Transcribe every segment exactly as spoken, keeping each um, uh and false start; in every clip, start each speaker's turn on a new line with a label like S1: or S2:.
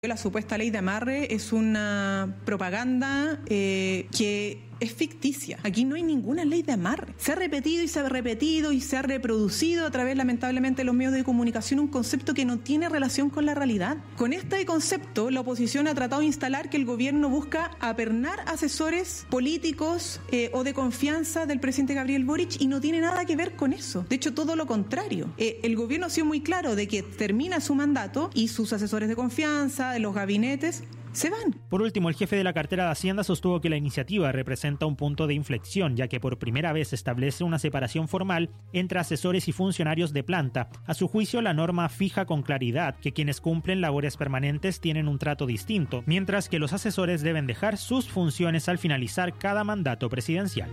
S1: La supuesta ley de amarre es una propaganda eh, que es ficticia. Aquí no hay ninguna ley de amarre. Se ha repetido y se ha repetido y se ha reproducido a través, lamentablemente, de los medios de comunicación un concepto que no tiene relación con la realidad. Con este concepto, la oposición ha tratado de instalar que el gobierno busca apernar asesores políticos eh, o de confianza del presidente Gabriel Boric, y no tiene nada que ver con eso. De hecho, todo lo contrario. Eh, el gobierno ha sido muy claro de que termina su mandato y sus asesores de confianza, de los gabinetes, se van.
S2: Por último, el jefe de la cartera de Hacienda sostuvo que la iniciativa representa un punto de inflexión, ya que por primera vez establece una separación formal entre asesores y funcionarios de planta. A su juicio, la norma fija con claridad que quienes cumplen labores permanentes tienen un trato distinto, mientras que los asesores deben dejar sus funciones al finalizar cada mandato presidencial.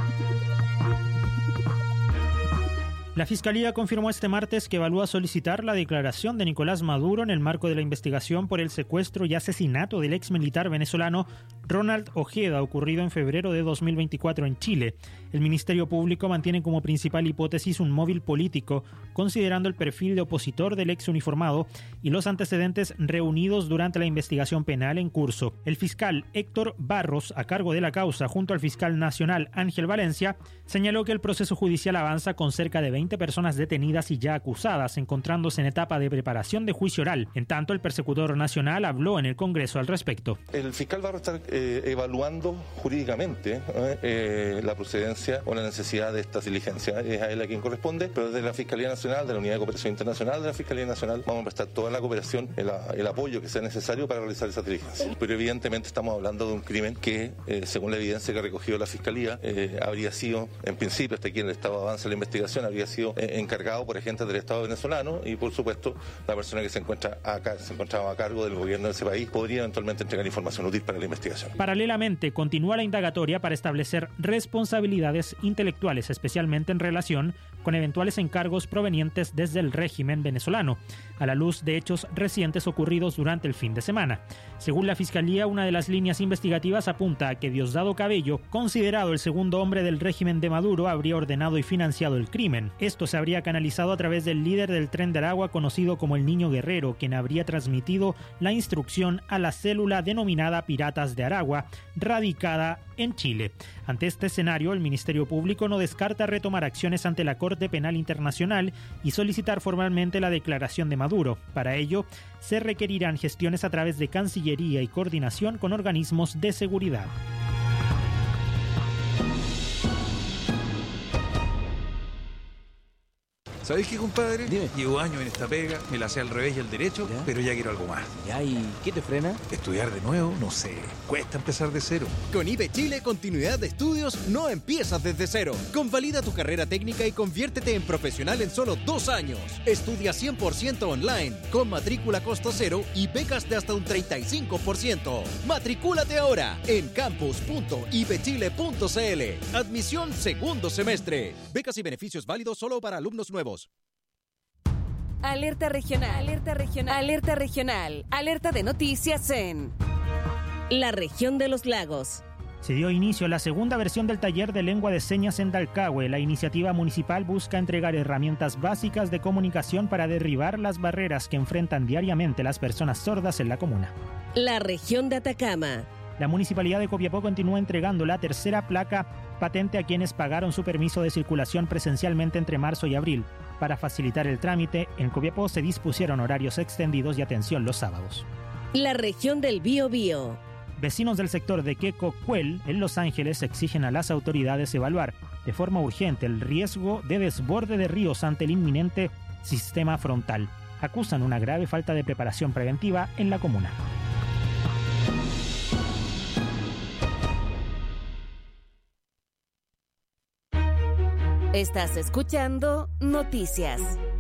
S2: La Fiscalía confirmó este martes que evalúa solicitar la declaración de Nicolás Maduro en el marco de la investigación por el secuestro y asesinato del ex militar venezolano Ronald Ojeda, ocurrido en febrero de dos mil veinticuatro en Chile. El Ministerio Público mantiene como principal hipótesis un móvil político, considerando el perfil de opositor del ex uniformado y los antecedentes reunidos durante la investigación penal en curso. El fiscal Héctor Barros, a cargo de la causa, junto al fiscal nacional Ángel Valencia, señaló que el proceso judicial avanza con cerca de veinte personas detenidas y ya acusadas, encontrándose en etapa de preparación de juicio oral. En tanto, el persecutor nacional habló en el Congreso al respecto.
S3: El fiscal va a estar eh, evaluando jurídicamente eh, eh, la procedencia o la necesidad de esta diligencia. Es a él a quien corresponde, pero desde la Fiscalía Nacional, de la Unidad de Cooperación Internacional de la Fiscalía Nacional, vamos a prestar toda la cooperación, el, el apoyo que sea necesario para realizar esa diligencia. Pero evidentemente estamos hablando de un crimen que, eh, según la evidencia que ha recogido la Fiscalía, eh, habría sido, en principio, hasta aquí en el estado de avance de la investigación, habría sido sido eh, encargado por agentes del Estado venezolano, y por supuesto la persona que se encuentra acá, se encontraba a cargo del gobierno de ese país, podría eventualmente entregar información útil para la investigación.
S2: Paralelamente, continúa la indagatoria para establecer responsabilidades intelectuales, especialmente en relación con eventuales encargos provenientes desde el régimen venezolano, a la luz de hechos recientes ocurridos durante el fin de semana. Según la Fiscalía, una de las líneas investigativas apunta a que Diosdado Cabello, considerado el segundo hombre del régimen de Maduro, habría ordenado y financiado el crimen. Esto se habría canalizado a través del líder del Tren de Aragua, conocido como el Niño Guerrero, quien habría transmitido la instrucción a la célula denominada Piratas de Aragua, radicada en Chile. Ante este escenario, el Ministerio Público no descarta retomar acciones ante la Corte Penal Internacional y solicitar formalmente la declaración de Maduro. Para ello, se requerirán gestiones a través de Cancillería y coordinación con organismos de seguridad.
S4: ¿Sabés qué, compadre?
S5: Dime.
S4: Llevo años en esta pega, me la sé al revés y al derecho, ¿ya? Pero ya quiero algo más.
S5: ¿Ya? ¿Y qué te frena?
S4: ¿Estudiar de nuevo? No sé. Cuesta empezar de cero.
S6: Con I B Chile, continuidad de estudios no empiezas desde cero. Convalida tu carrera técnica y conviértete en profesional en solo dos años. Estudia cien por ciento online, con matrícula costo cero y becas de hasta un treinta y cinco por ciento. Matricúlate ahora en campus punto i b chile punto c l. Admisión segundo semestre. Becas y beneficios válidos solo para alumnos nuevos.
S7: Alerta regional, alerta regional, alerta regional, alerta de noticias en la región de los lagos.
S2: Se dio inicio a la segunda versión del taller de lengua de señas en Dalcahue. La iniciativa municipal busca entregar herramientas básicas de comunicación para derribar las barreras que enfrentan diariamente las personas sordas en la comuna.
S7: La región de Atacama.
S2: La Municipalidad de Copiapó continúa entregando la tercera placa patente a quienes pagaron su permiso de circulación presencialmente entre marzo y abril. Para facilitar el trámite, en Copiapó se dispusieron horarios extendidos y atención los sábados.
S7: La región del Biobío.
S2: Vecinos del sector de Quecocuel, en Los Ángeles, exigen a las autoridades evaluar de forma urgente el riesgo de desborde de ríos ante el inminente sistema frontal. Acusan una grave falta de preparación preventiva en la comuna.
S7: Estás escuchando Noticias.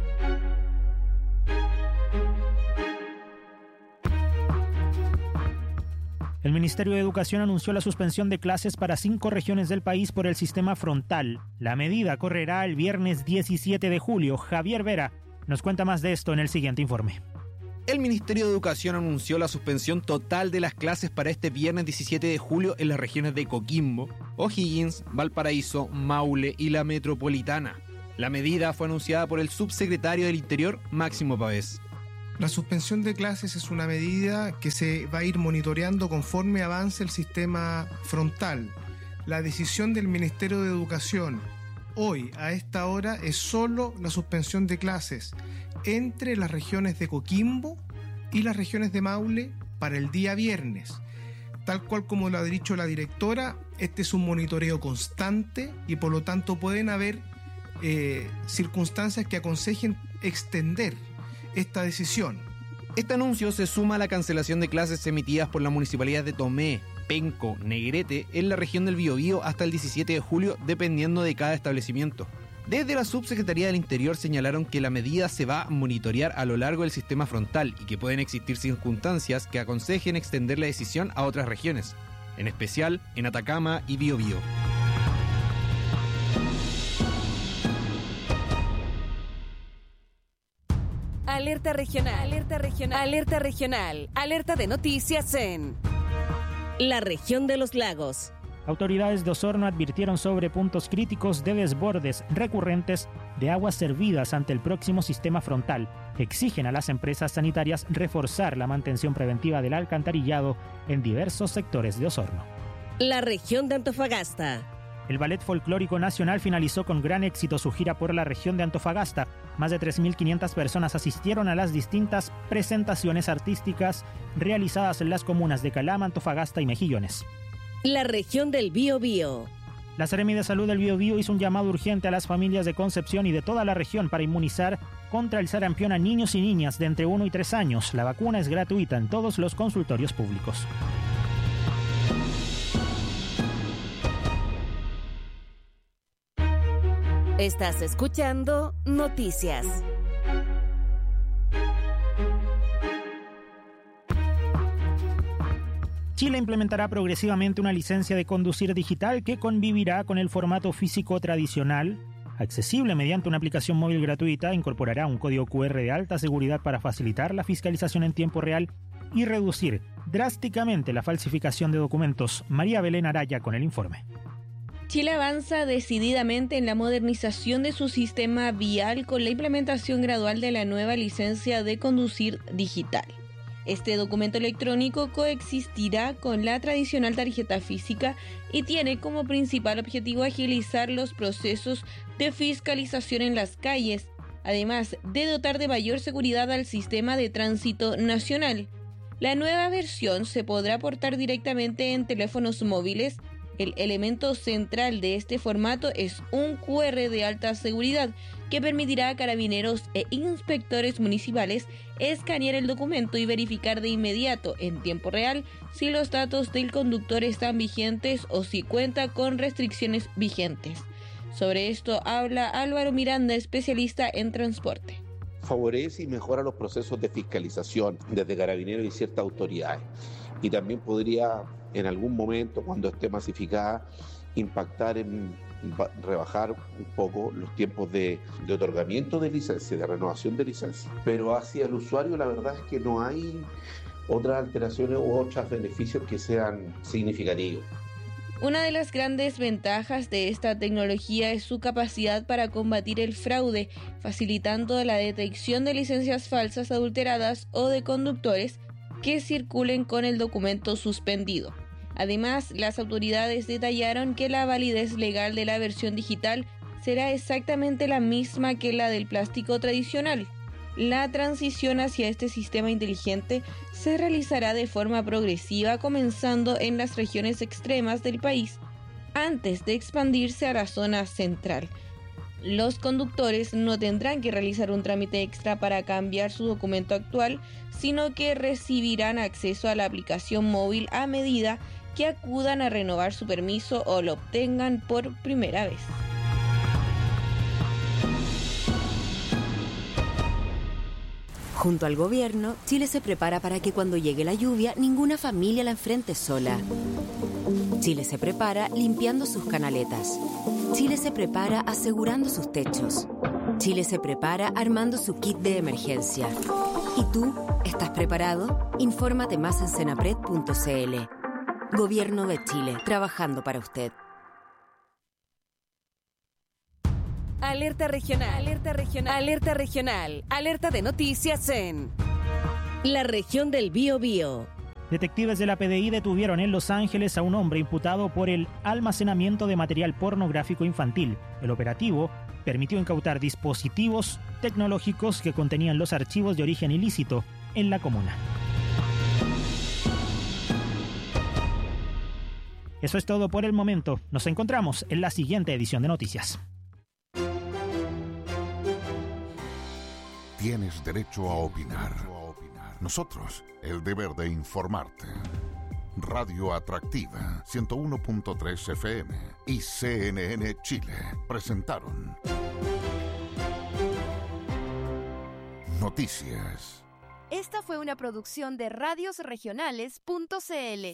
S2: El Ministerio de Educación anunció la suspensión de clases para cinco regiones del país por el sistema frontal. La medida correrá el viernes diecisiete de julio. Javier Vera nos cuenta más de esto en el siguiente informe.
S5: El Ministerio de Educación anunció la suspensión total de las clases para este viernes diecisiete de julio en las regiones de Coquimbo, O'Higgins, Valparaíso, Maule y la Metropolitana. La medida fue anunciada por el subsecretario del Interior, Máximo Pavés.
S8: La suspensión de clases es una medida que se va a ir monitoreando conforme avance el sistema frontal. La decisión del Ministerio de Educación hoy, a esta hora, es solo la suspensión de clases entre las regiones de Coquimbo y las regiones de Maule para el día viernes. Tal cual como lo ha dicho la directora, este es un monitoreo constante y por lo tanto pueden haber eh, circunstancias que aconsejen extender esta decisión.
S5: Este anuncio se suma a la cancelación de clases emitidas por la municipalidad de Tomé, Penco, Negrete, en la región del Biobío hasta el diecisiete de julio, dependiendo de cada establecimiento. Desde la Subsecretaría del Interior señalaron que la medida se va a monitorear a lo largo del sistema frontal y que pueden existir circunstancias que aconsejen extender la decisión a otras regiones, en especial en Atacama y Biobío.
S7: Alerta regional, alerta regional, alerta regional, alerta de noticias en la región de los lagos.
S2: Autoridades de Osorno advirtieron sobre puntos críticos de desbordes recurrentes de aguas servidas ante el próximo sistema frontal. Exigen a las empresas sanitarias reforzar la mantención preventiva del alcantarillado en diversos sectores de Osorno.
S7: La región de Antofagasta.
S2: El Ballet Folclórico Nacional finalizó con gran éxito su gira por la región de Antofagasta. Más de tres mil quinientas personas asistieron a las distintas presentaciones artísticas realizadas en las comunas de Calama, Antofagasta y Mejillones.
S7: La región del Biobío.
S2: La Seremi de Salud del Biobío hizo un llamado urgente a las familias de Concepción y de toda la región para inmunizar contra el sarampión a niños y niñas de entre uno y tres años. La vacuna es gratuita en todos los consultorios públicos.
S7: Estás escuchando Noticias.
S2: Chile implementará progresivamente una licencia de conducir digital que convivirá con el formato físico tradicional. Accesible mediante una aplicación móvil gratuita, incorporará un código cu erre de alta seguridad para facilitar la fiscalización en tiempo real y reducir drásticamente la falsificación de documentos. María Belén Araya con el informe.
S9: Chile avanza decididamente en la modernización de su sistema vial con la implementación gradual de la nueva licencia de conducir digital. Este documento electrónico coexistirá con la tradicional tarjeta física y tiene como principal objetivo agilizar los procesos de fiscalización en las calles, además de dotar de mayor seguridad al sistema de tránsito nacional. La nueva versión se podrá portar directamente en teléfonos móviles. El elemento central de este formato es un cu erre de alta seguridad que permitirá a carabineros e inspectores municipales escanear el documento y verificar de inmediato, en tiempo real, si los datos del conductor están vigentes o si cuenta con restricciones vigentes. Sobre esto habla Álvaro Miranda, especialista en transporte.
S10: Favorece y mejora los procesos de fiscalización desde carabineros y ciertas autoridades. Y también podría, en algún momento, cuando esté masificada, impactar en rebajar un poco los tiempos de, de otorgamiento de licencia, de renovación de licencia. Pero hacia el usuario la verdad es que no hay otras alteraciones u otros beneficios que sean significativos.
S9: Una de las grandes ventajas de esta tecnología es su capacidad para combatir el fraude, facilitando la detección de licencias falsas, adulteradas o de conductores que circulen con el documento suspendido. Además, las autoridades detallaron que la validez legal de la versión digital será exactamente la misma que la del plástico tradicional. La transición hacia este sistema inteligente se realizará de forma progresiva, comenzando en las regiones extremas del país, antes de expandirse a la zona central. Los conductores no tendrán que realizar un trámite extra para cambiar su documento actual, sino que recibirán acceso a la aplicación móvil a medida que acudan a renovar su permiso o lo obtengan por primera vez.
S11: Junto al gobierno, Chile se prepara para que cuando llegue la lluvia, ninguna familia la enfrente sola. Chile se prepara limpiando sus canaletas. Chile se prepara asegurando sus techos. Chile se prepara armando su kit de emergencia. ¿Y tú? ¿Estás preparado? Infórmate más en senapred punto cl. Gobierno de Chile, trabajando para usted.
S7: Alerta regional, alerta regional, alerta regional, alerta de noticias en La región del Biobío.
S2: Detectives de la P D I detuvieron en Los Ángeles a un hombre imputado por el almacenamiento de material pornográfico infantil. El operativo permitió incautar dispositivos tecnológicos que contenían los archivos de origen ilícito en la comuna. Eso es todo por el momento. Nos encontramos en la siguiente edición de Noticias.
S12: Tienes derecho a opinar. Nosotros, el deber de informarte. Radio Atractiva, ciento uno punto tres F M y C N N Chile presentaron Noticias.
S13: Esta fue una producción de radios regionales punto c l.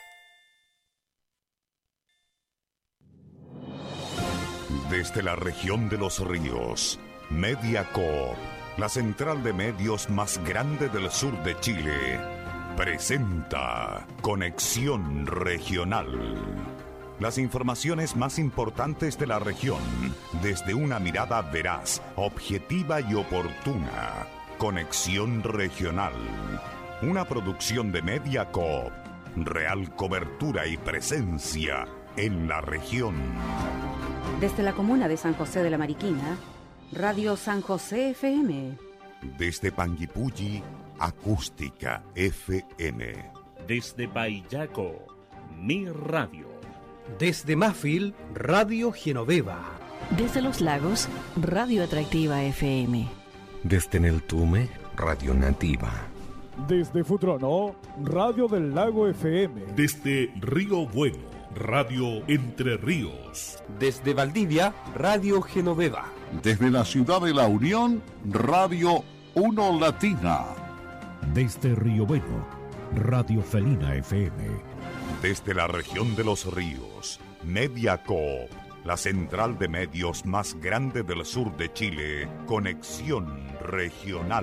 S12: Desde la región de los ríos, Mediacorp, la central de medios más grande del sur de Chile, presenta Conexión Regional. Las informaciones más importantes de la región, desde una mirada veraz, objetiva y oportuna. Conexión Regional, una producción de Mediacorp, real cobertura y presencia en la región.
S14: Desde la comuna de San José de la Mariquina, Radio San José F M.
S12: Desde Panguipulli, Acústica F M.
S15: Desde Payaco, Mi Radio.
S16: Desde Mafil, Radio Genoveva.
S17: Desde Los Lagos, Radio Atractiva F M.
S18: Desde Neltume, Radio Nativa.
S19: Desde Futrono, Radio del Lago F M.
S20: Desde Río Bueno, Radio Entre Ríos.
S16: Desde Valdivia, Radio Genoveva.
S21: Desde la ciudad de La Unión, Radio Uno Latina.
S22: Desde Río Bueno, Radio Felina F M.
S12: Desde la región de los ríos, Mediacorp, la central de medios más grande del sur de Chile, Conexión Regional.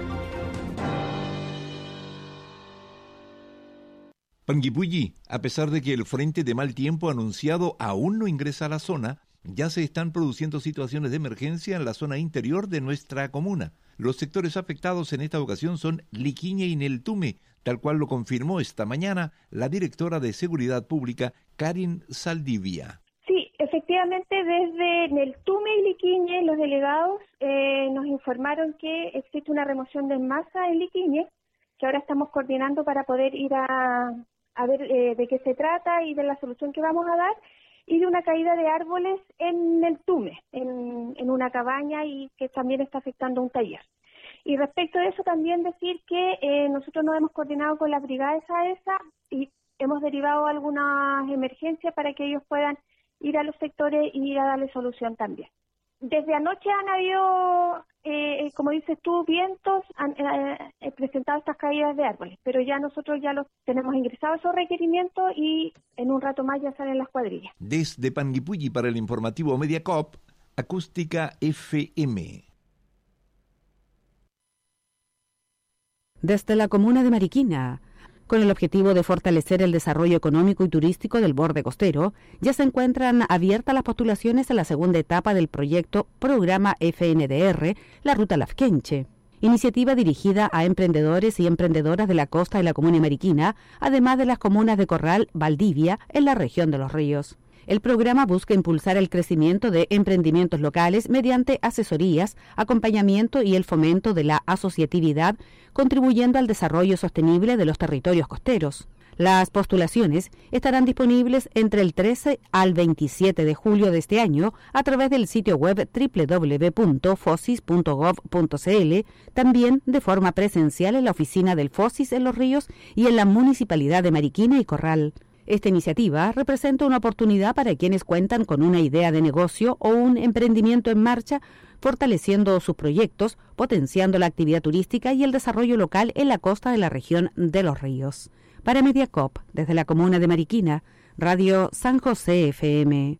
S23: Panguipulli, a pesar de que el frente de mal tiempo anunciado aún no ingresa a la zona, ya se están produciendo situaciones de emergencia en la zona interior de nuestra comuna. Los sectores afectados en esta ocasión son Liquiñe y Neltume, tal cual lo confirmó esta mañana la directora de Seguridad Pública, Karin Saldivia.
S24: Sí, efectivamente desde Neltume y Liquiñe los delegados eh, nos informaron que existe una remoción de masa en Liquiñe, que ahora estamos coordinando para poder ir a, a ver eh, de qué se trata y de la solución que vamos a dar, y de una caída de árboles en Neltume, en, en una cabaña, y que también está afectando un taller. Y respecto de eso también decir que eh, nosotros nos hemos coordinado con las brigadas A E S A y hemos derivado algunas emergencias para que ellos puedan ir a los sectores y ir a darle solución también. Desde anoche han habido, eh, como dices tú, vientos, han eh, presentado estas caídas de árboles, pero ya nosotros ya los tenemos ingresados esos requerimientos y en un rato más ya salen las cuadrillas.
S23: Desde Panguipulli para el informativo Mediacorp, Acústica F M.
S14: Desde la comuna de Mariquina, con el objetivo de fortalecer el desarrollo económico y turístico del borde costero, ya se encuentran abiertas las postulaciones a la segunda etapa del proyecto Programa F N D R, la Ruta Lafkenche, iniciativa dirigida a emprendedores y emprendedoras de la costa de la comuna de Mariquina, además de las comunas de Corral, Valdivia, en la región de Los Ríos. El programa busca impulsar el crecimiento de emprendimientos locales mediante asesorías, acompañamiento y el fomento de la asociatividad, contribuyendo al desarrollo sostenible de los territorios costeros. Las postulaciones estarán disponibles entre el trece al veintisiete de julio de este año a través del sitio web doble u doble u doble u punto fosis punto gov punto c l, también de forma presencial en la oficina del Fosis en Los Ríos y en la Municipalidad de Mariquina y Corral. Esta iniciativa representa una oportunidad para quienes cuentan con una idea de negocio o un emprendimiento en marcha, fortaleciendo sus proyectos, potenciando la actividad turística y el desarrollo local en la costa de la región de Los Ríos. Para Mediacorp, desde la comuna de Mariquina, Radio San José F M.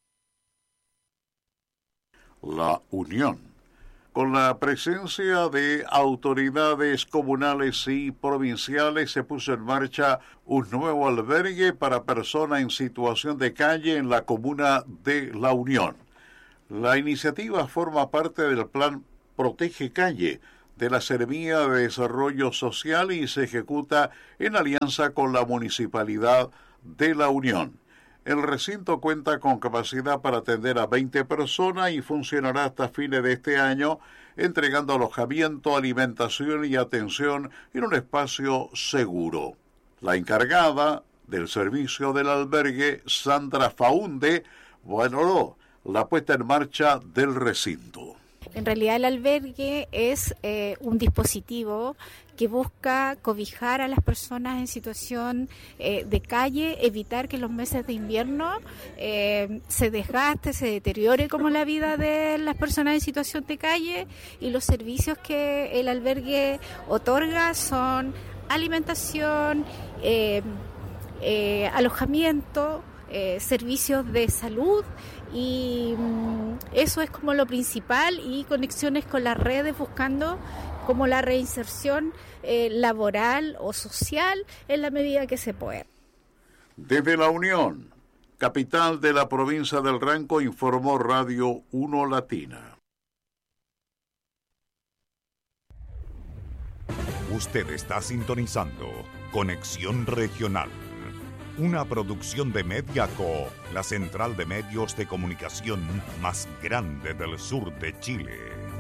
S21: La Unión. Con la presencia de autoridades comunales y provinciales, se puso en marcha un nuevo albergue para personas en situación de calle en la comuna de La Unión. La iniciativa forma parte del plan Protege Calle, de la Seremía de Desarrollo Social y se ejecuta en alianza con la Municipalidad de La Unión. El recinto cuenta con capacidad para atender a veinte personas y funcionará hasta fines de este año, entregando alojamiento, alimentación y atención en un espacio seguro. La encargada del servicio del albergue, Sandra Faunde, valoró la puesta en marcha del recinto.
S1: En realidad el albergue es eh, un dispositivo que busca cobijar a las personas en situación eh, de calle, evitar que en los meses de invierno eh, se desgaste, se deteriore como la vida de las personas en situación de calle, y los servicios que el albergue otorga son alimentación, eh, eh, alojamiento, eh, servicios de salud, y mm, eso es como lo principal, y conexiones con las redes buscando como la reinserción eh, laboral o social en la medida que se pueda.
S21: Desde La Unión, capital de la provincia del Ranco, informó Radio uno Latina.
S12: Usted está sintonizando Conexión Regional, una producción de Mediaco, la central de medios de comunicación más grande del sur de Chile.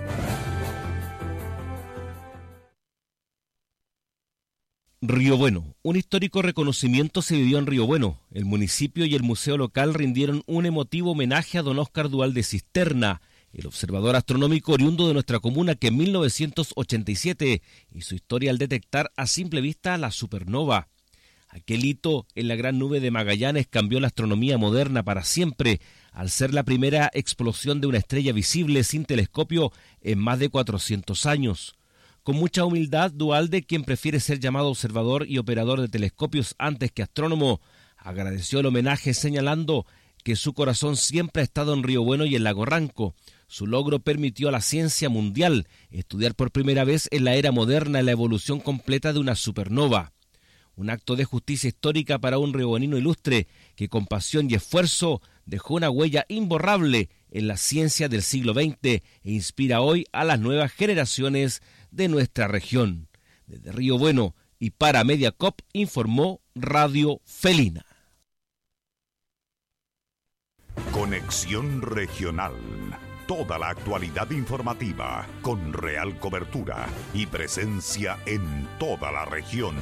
S3: Río Bueno. Un histórico reconocimiento se vivió en Río Bueno. El municipio y el museo local rindieron un emotivo homenaje a don Óscar Duhalde Cisterna, el observador astronómico oriundo de nuestra comuna que en mil novecientos ochenta y siete hizo historia al detectar a simple vista la supernova. Aquel hito en la gran nube de Magallanes cambió la astronomía moderna para siempre, al ser la primera explosión de una estrella visible sin telescopio en más de cuatrocientos años. Con mucha humildad, Duhalde, quien prefiere ser llamado observador y operador de telescopios antes que astrónomo, agradeció el homenaje señalando que su corazón siempre ha estado en Río Bueno y en Lago Ranco. Su logro permitió a la ciencia mundial estudiar por primera vez en la era moderna la evolución completa de una supernova. Un acto de justicia histórica para un riobuenino ilustre que con pasión y esfuerzo dejó una huella imborrable en la ciencia del siglo veinte e inspira hoy a las nuevas generaciones de nuestra región. Desde Río Bueno y para Mediacop informó Radio Felina.
S12: Conexión Regional. Toda la actualidad informativa con real cobertura y presencia en toda la región.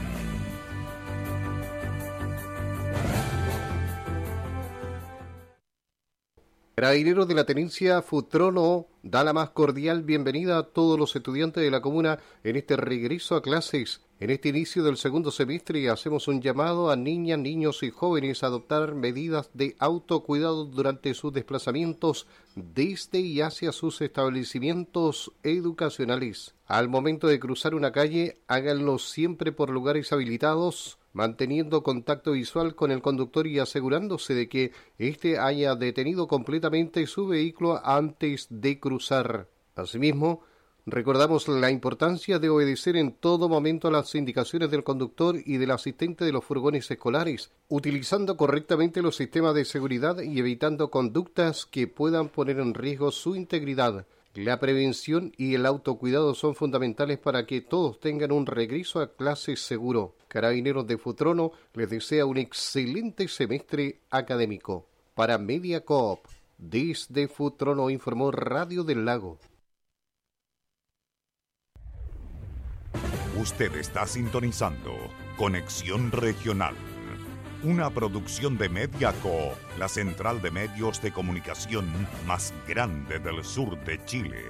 S4: Carabineros de la Tenencia Futrono da la más cordial bienvenida a todos los estudiantes de la comuna en este regreso a clases. En este inicio del segundo semestre hacemos un llamado a niñas, niños y jóvenes a adoptar medidas de autocuidado durante sus desplazamientos desde y hacia sus establecimientos educacionales. Al momento de cruzar una calle, háganlo siempre por lugares habilitados, manteniendo contacto visual con el conductor y asegurándose de que éste haya detenido completamente su vehículo antes de cruzar. Asimismo, recordamos la importancia de obedecer en todo momento a las indicaciones del conductor y del asistente de los furgones escolares, utilizando correctamente los sistemas de seguridad y evitando conductas que puedan poner en riesgo su integridad. La prevención y el autocuidado son fundamentales para que todos tengan un regreso a clases seguro. Carabineros de Futrono les desea un excelente semestre académico. Para Mediacoop, desde Futrono informó Radio del Lago.
S12: Usted está sintonizando Conexión Regional, una producción de Mediaco, la central de medios de comunicación más grande del sur de Chile.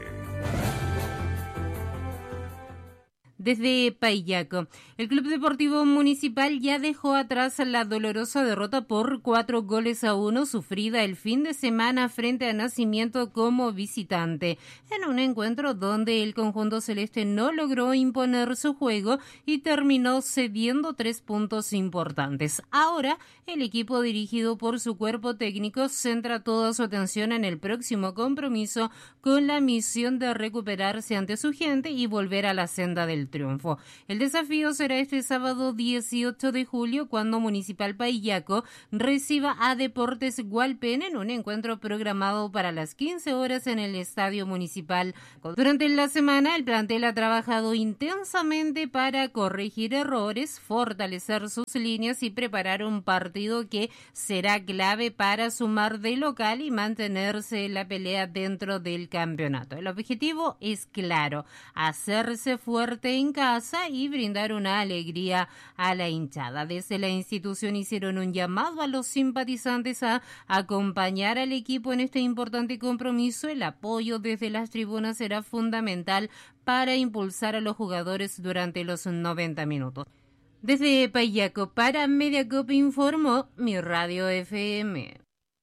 S6: Desde Paillaco, el Club Deportivo Municipal ya dejó atrás la dolorosa derrota por cuatro goles a uno sufrida el fin de semana frente a Nacimiento como visitante, en un encuentro donde el conjunto celeste no logró imponer su juego y terminó cediendo tres puntos importantes. Ahora, el equipo dirigido por su cuerpo técnico centra toda su atención en el próximo compromiso con la misión de recuperarse ante su gente y volver a la senda del triunfo. El desafío será este sábado dieciocho de julio cuando Municipal Paillaco reciba a Deportes Hualpén en un encuentro programado para las quince horas en el Estadio Municipal. Durante la semana el plantel ha trabajado intensamente para corregir errores, fortalecer sus líneas y preparar un partido que será clave para sumar de local y mantenerse en la pelea dentro del campeonato. El objetivo es claro, hacerse fuerte en casa y brindar una alegría a la hinchada. Desde la institución hicieron un llamado a los simpatizantes a acompañar al equipo en este importante compromiso. El apoyo desde las tribunas será fundamental para impulsar a los jugadores durante los noventa minutos. Desde Paillaco para Mediacoop informó Mi Radio F M.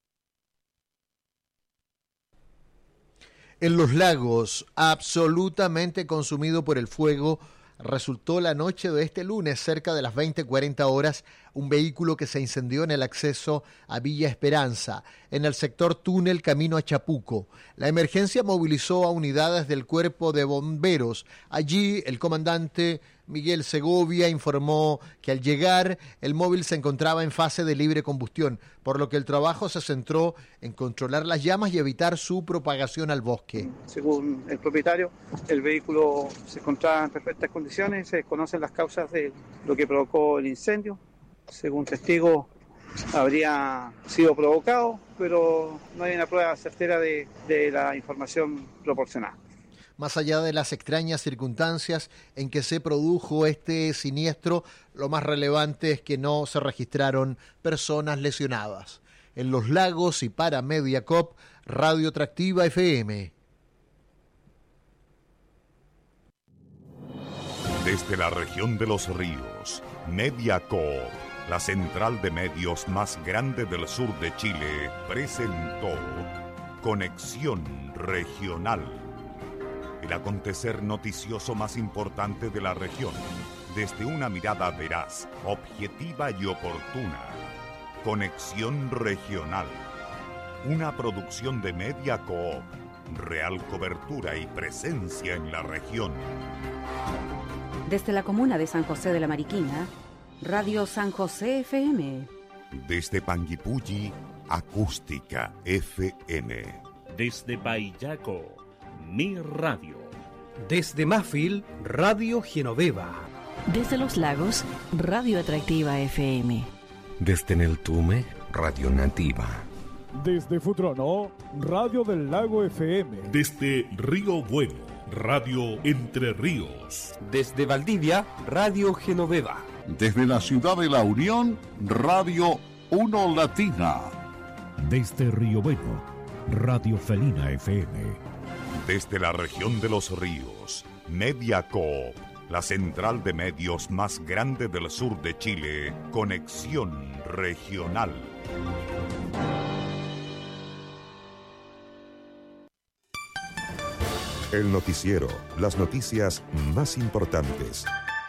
S5: En Los Lagos, absolutamente consumido por el fuego, resultó la noche de este lunes, cerca de las veinte cuarenta horas, un vehículo que se incendió en el acceso a Villa Esperanza, en el sector túnel camino a Chapuco. La emergencia movilizó a unidades del Cuerpo de Bomberos. Allí, el comandante Miguel Segovia informó que al llegar el móvil se encontraba en fase de libre combustión, por lo que el trabajo se centró en controlar las llamas y evitar su propagación al bosque.
S8: Según el propietario, el vehículo se encontraba en perfectas condiciones, se desconocen las causas de lo que provocó el incendio. Según testigos, habría sido provocado, pero no hay una prueba certera de, de la información proporcionada.
S5: Más allá de las extrañas circunstancias en que se produjo este siniestro, lo más relevante es que no se registraron personas lesionadas. En Los Lagos y para Mediacoop, Radio Atractiva F M.
S12: Desde la región de Los Ríos, Mediacoop, la central de medios más grande del sur de Chile, presentó Conexión Regional. El acontecer noticioso más importante de la región, desde una mirada veraz, objetiva y oportuna. Conexión Regional, una producción de Mediacoop, real cobertura y presencia en la región.
S14: Desde la comuna de San José de la Mariquina, Radio San José F M.
S12: Desde Panguipulli, Acústica F M.
S15: Desde Paillaco, Mi Radio.
S16: Desde Mafil, Radio Genoveva.
S17: Desde Los Lagos, Radio Atractiva F M.
S18: Desde Neltume, Radio Nativa.
S19: Desde Futrono, Radio del Lago F M.
S20: Desde Río Bueno, Radio Entre Ríos.
S16: Desde Valdivia, Radio Genoveva.
S21: Desde la ciudad de La Unión, Radio Uno Latina.
S22: Desde Río Bueno, Radio Felina F M.
S12: Desde la región de Los Ríos, Mediacoop, la central de medios más grande del sur de Chile, Conexión Regional.
S9: El noticiero, las noticias más importantes.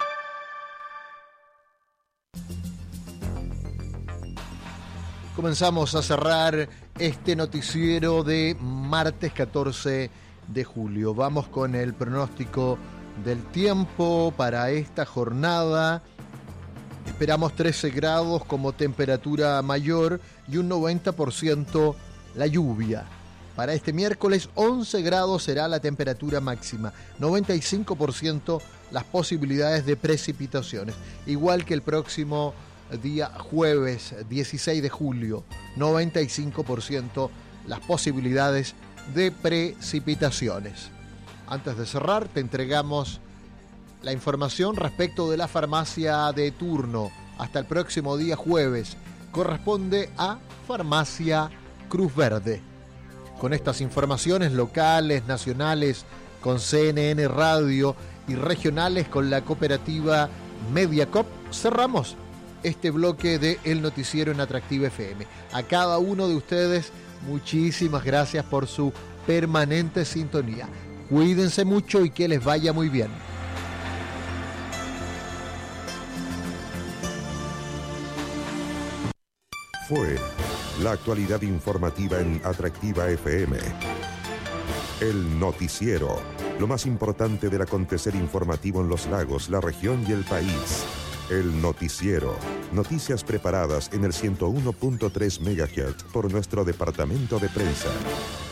S5: Comenzamos a cerrar este noticiero de martes catorce de julio. Vamos con el pronóstico del tiempo para esta jornada. Esperamos trece grados como temperatura mayor y un noventa por ciento la lluvia. Para este miércoles once grados será la temperatura máxima, noventa y cinco por ciento las posibilidades de precipitaciones, igual que el próximo día jueves dieciséis de julio, noventa y cinco por ciento las posibilidades de precipitaciones. Antes de cerrar, te entregamos la información respecto de la farmacia de turno. Hasta el próximo día jueves corresponde a Farmacia Cruz Verde. Con estas informaciones locales, nacionales, con C N N Radio y regionales con la cooperativa Mediacoop, cerramos este bloque de El Noticiero en Atractiva F M. A cada uno de ustedes, muchísimas gracias por su permanente sintonía. Cuídense mucho y que les vaya muy bien.
S9: Fue la actualidad informativa en Atractiva F M. El Noticiero. lo más importante del acontecer informativo en los lagos, la región y el país. El Noticiero. Noticias preparadas en el ciento uno punto tres megahertz por nuestro departamento de prensa.